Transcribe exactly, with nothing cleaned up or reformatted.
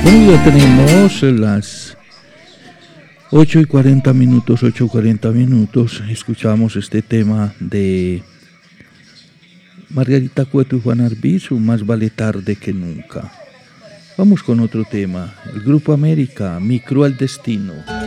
Bueno, ya tenemos las ocho y cuarenta minutos, ocho y cuarenta minutos. Escuchamos este tema de Margarita Cueto y Juan Arbizu, Más vale tarde que nunca. Vamos con otro tema. El Grupo América, Mi cruel destino.